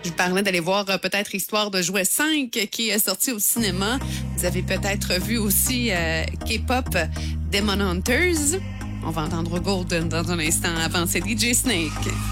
Il parlait d'aller voir peut-être Histoire de jouet 5 qui est sorti au cinéma. Vous avez peut-être vu aussi K-pop Demon Hunters. On va entendre Golden dans un instant avant, c'est DJ Snake.